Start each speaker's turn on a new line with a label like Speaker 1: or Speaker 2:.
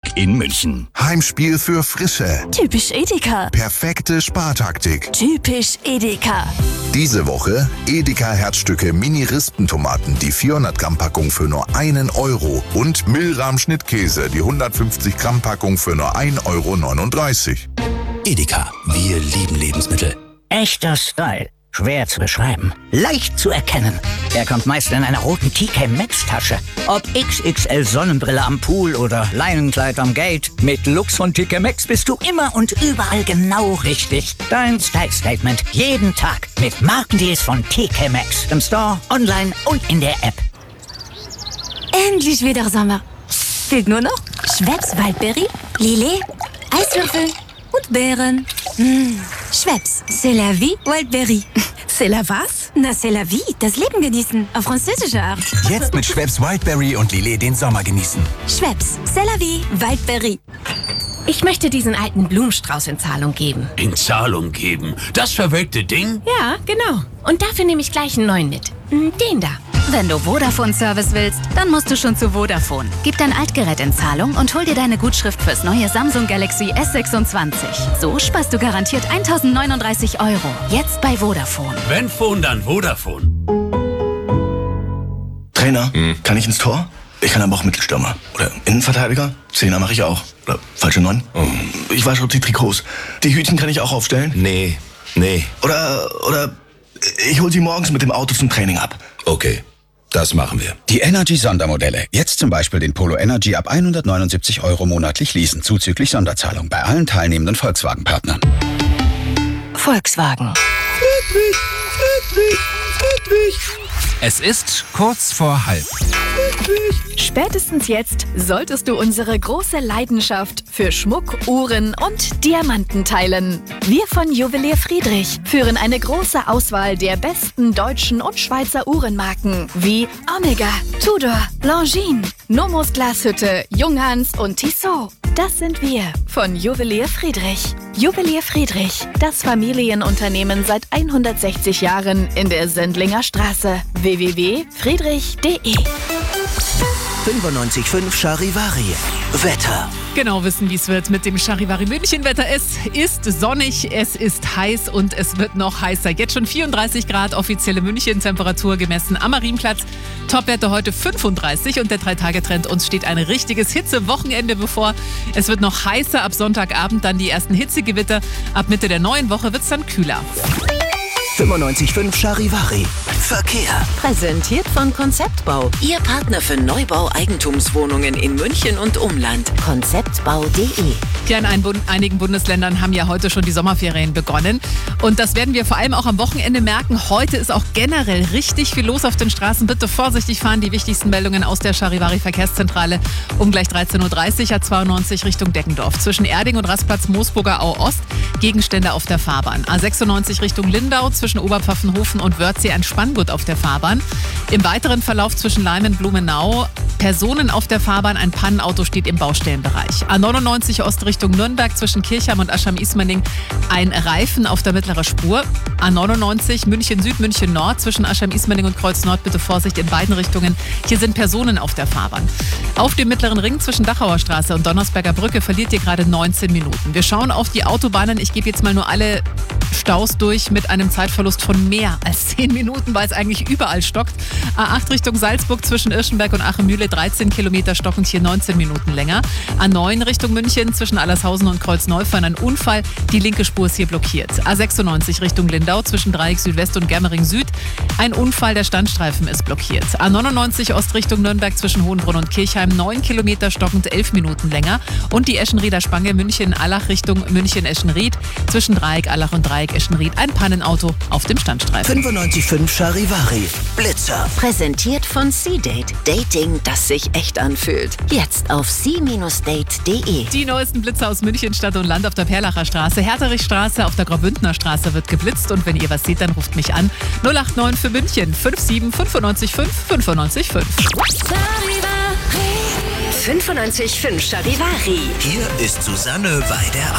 Speaker 1: in München.
Speaker 2: Heimspiel für Frische.
Speaker 3: Typisch Edeka.
Speaker 2: Perfekte Spartaktik.
Speaker 3: Typisch Edeka.
Speaker 2: Diese Woche Edeka Herzstücke Mini-Rispentomaten, die 400 Gramm Packung für nur 1 Euro und Milram Schnittkäse, die 150 Gramm Packung für nur 1,39 Euro.
Speaker 1: Edeka, wir lieben Lebensmittel.
Speaker 4: Echter Style. Schwer zu beschreiben. Leicht zu erkennen. Er kommt meist in einer roten TK Maxx Tasche. Ob XXL Sonnenbrille am Pool oder Leinenkleid am Gate. Mit Lux von TK Maxx bist du immer und überall genau richtig. Dein Style Statement jeden Tag mit Markendeals von TK Maxx. Im Store, online und in der App.
Speaker 3: Endlich wieder Sommer. Fehlt nur noch Schweppes Waldbeere, Lillet, Eiswürfel und Beeren. Schweppes, c'est la vie, Wildberry.
Speaker 5: C'est la was?
Speaker 3: Na, c'est la vie, das Leben genießen, auf französische Art.
Speaker 1: Jetzt mit Schweppes Wildberry und Lillet den Sommer genießen.
Speaker 3: Schweppes, c'est la vie, Wildberry.
Speaker 5: Ich möchte diesen alten Blumenstrauß in Zahlung geben.
Speaker 6: In Zahlung geben? Das verwelkte Ding?
Speaker 5: Ja, genau. Und dafür nehme ich gleich einen neuen mit. Den da.
Speaker 7: Wenn du Vodafone-Service willst, dann musst du schon zu Vodafone. Gib dein Altgerät in Zahlung und hol dir deine Gutschrift fürs neue Samsung Galaxy S26. So sparst du garantiert 1.039 €. Jetzt bei Vodafone.
Speaker 6: Wenn Phone, dann Vodafone.
Speaker 8: Trainer, kann ich ins Tor? Ich kann aber auch Mittelstürmer. Oder Innenverteidiger? Zehner mache ich auch. Oder falsche 9. Ich wasche auch die Trikots. Die Hütchen kann ich auch aufstellen?
Speaker 1: Nee.
Speaker 8: Oder ich hol sie morgens mit dem Auto zum Training ab.
Speaker 1: Okay, das machen wir.
Speaker 9: Die Energy-Sondermodelle. Jetzt zum Beispiel den Polo Energy ab 179 € monatlich leasen, zuzüglich Sonderzahlung bei allen teilnehmenden Volkswagen-Partnern.
Speaker 7: Volkswagen.
Speaker 10: Es ist kurz vor halb.
Speaker 11: Spätestens jetzt solltest du unsere große Leidenschaft für Schmuck, Uhren und Diamanten teilen. Wir von Juwelier Friedrich führen eine große Auswahl der besten deutschen und Schweizer Uhrenmarken wie Omega, Tudor, Longines, Nomos Glashütte, Junghans und Tissot. Das sind wir von Juwelier Friedrich. Juwelier Friedrich, das Familienunternehmen seit 160 Jahren in der Sendlinger Straße. www.friedrich.de
Speaker 12: 95.5 Charivari. Wetter.
Speaker 13: Genau wissen, wie es wird mit dem Charivari München-Wetter. Es ist sonnig, es ist heiß und es wird noch heißer. Jetzt schon 34 Grad offizielle München-Temperatur gemessen am Marienplatz. Topwerte heute 35 und der 3-Tage-Trend. Uns steht ein richtiges Hitzewochenende bevor. Es wird noch heißer, ab Sonntagabend dann die ersten Hitzegewitter. Ab Mitte der neuen Woche wird es dann kühler.
Speaker 12: 95.5 Charivari. Verkehr.
Speaker 14: Präsentiert von Konzeptbau. Ihr Partner für Neubau-Eigentumswohnungen in München und Umland. Konzeptbau.de.
Speaker 13: Ja, in einigen Bundesländern haben ja heute schon die Sommerferien begonnen. Und das werden wir vor allem auch am Wochenende merken. Heute ist auch generell richtig viel los auf den Straßen. Bitte vorsichtig fahren. Die wichtigsten Meldungen aus der Charivari Verkehrszentrale um gleich 13.30 Uhr. A92 Richtung Deckendorf. Zwischen Erding und Rastplatz Moosburger Au Ost. Gegenstände auf der Fahrbahn. A96 Richtung Lindau. Zwischen Oberpfaffenhofen und Wörthsee ein Spanngurt auf der Fahrbahn. Im weiteren Verlauf zwischen Leimen und Blumenau Personen auf der Fahrbahn. Ein Pannenauto steht im Baustellenbereich. A99 Ost Richtung Nürnberg zwischen Kirchheim und Aschheim-Ismaning ein Reifen auf der mittleren Spur. A99 München Süd, München Nord zwischen Aschheim-Ismaning und Kreuz Nord. Bitte Vorsicht in beiden Richtungen. Hier sind Personen auf der Fahrbahn. Auf dem mittleren Ring zwischen Dachauer Straße und Donnersberger Brücke verliert ihr gerade 19 Minuten. Wir schauen auf die Autobahnen. Ich gebe jetzt mal nur alle Staus durch mit einem Zeitverlust von mehr als 10 Minuten, weil es eigentlich überall stockt. A8 Richtung Salzburg zwischen Irschenberg und Achemühle 13 Kilometer stockend, hier 19 Minuten länger. A9 Richtung München zwischen Allershausen und Kreuzneuffern ein Unfall. Die linke Spur ist hier blockiert. A96 Richtung Lindau zwischen Dreieck Südwest und Germering Süd. Ein Unfall, der Standstreifen ist blockiert. A99 Ost Richtung Nürnberg zwischen Hohenbrunn und Kirchheim 9 Kilometer stockend, 11 Minuten länger. Und die Eschenrieder Spange München-Allach Richtung München-Eschenried zwischen Dreieck Allach und Dreieck Eschenried ein Pannenauto auf dem Standstreifen.
Speaker 12: 95.5 Charivari. Blitzer.
Speaker 14: Präsentiert von C-Date. Dating, das sich echt anfühlt. Jetzt auf c-date.de.
Speaker 13: Die neuesten Blitzer aus München, Stadt und Land auf der Perlacher Straße, Herterichstraße, auf der Graubündner Straße wird geblitzt. Und wenn ihr was seht, dann ruft mich an. 089 für München 57 95 5 95 5.
Speaker 14: 95.5 Charivari.
Speaker 12: Hier ist Susanne Weider